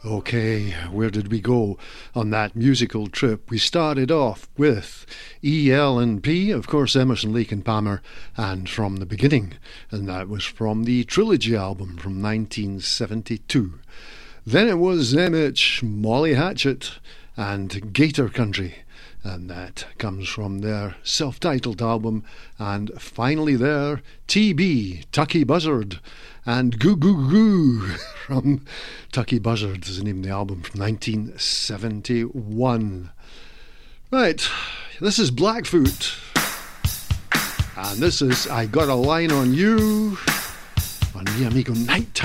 Okay, where did we go on that musical trip? We started off with EL&P, of course, Emerson, Lake and Palmer, and From the Beginning, and that was from the Trilogy album from 1972. Then it was MH, Molly Hatchet, and Gator Country, and that comes from their self-titled album. And finally there, TB, Tucky Buzzard, and Goo Goo Goo from Tucky Buzzard is the name of the album from 1971. Right, this is Blackfoot, and this is I Got a Line on You on Mi Amigo Nighttime.